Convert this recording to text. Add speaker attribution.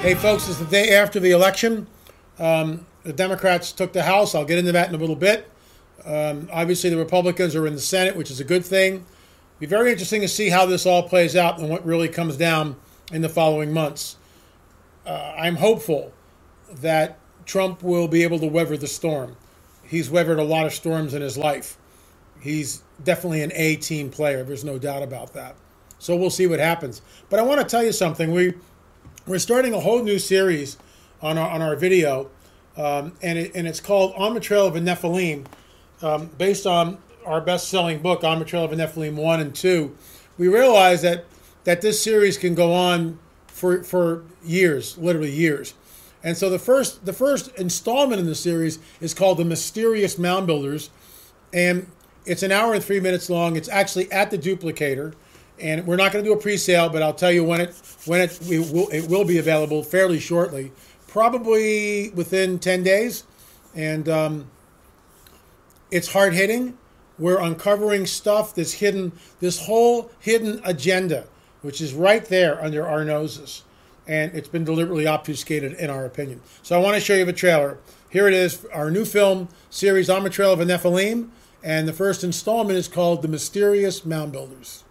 Speaker 1: Hey, folks, it's the day after the election. The Democrats took the House. I'll get into that in a little bit. Obviously, the Republicans are in the Senate, which is a good thing. It'll be very interesting to see how this all plays out and what really comes down in the following months. I'm hopeful that Trump will be able to weather the storm. He's weathered a lot of storms in his life. He's definitely an A-team player. There's no doubt about that. So we'll see what happens. But I want to tell you something. We're starting a whole new series on our video, and it's called On the Trail of a Nephilim, based on our best-selling book, On the Trail of a Nephilim 1 and 2. We realize that this series can go on for years, literally years. And so the first installment in the series is called The Mysterious Mound Builders, and it's an hour and 3 minutes long. It's actually at the Duplicator. And we're not going to do a pre-sale, but I'll tell you when it will be available fairly shortly, probably within 10 days. And it's hard hitting. We're uncovering stuff that's hidden, this whole hidden agenda, which is right there under our noses, and it's been deliberately obfuscated, in our opinion. So I want to show you the trailer. Here it is, our new film series, On the Trail of a Nephilim, and the first installment is called The Mysterious Mound Builders.